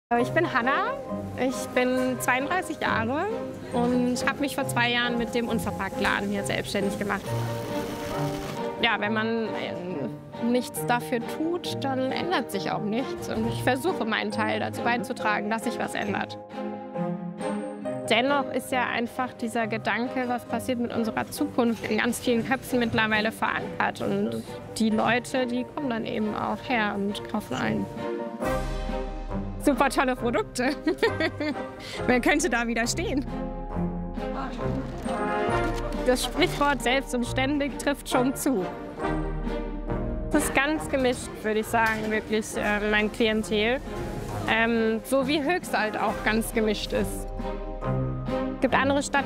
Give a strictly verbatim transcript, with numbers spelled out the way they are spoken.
Ich bin Hanna, ich bin zweiunddreißig Jahre und habe mich vor zwei Jahren mit dem Unverpacktladen hier selbstständig gemacht. Ja, wenn man äh, nichts dafür tut, dann ändert sich auch nichts. Und ich versuche meinen Teil dazu beizutragen, dass sich was ändert. Dennoch ist ja einfach dieser Gedanke, was passiert mit unserer Zukunft, in ganz vielen Köpfen mittlerweile verankert. Und die Leute, die kommen dann eben auch her und kaufen ein. Super tolle Produkte. Wer könnte da widerstehen? Das Sprichwort selbst und ständig trifft schon zu. Das ist ganz gemischt, würde ich sagen, wirklich äh, mein Klientel. Ähm, so wie Höchst halt auch ganz gemischt ist. Es gibt andere Stadt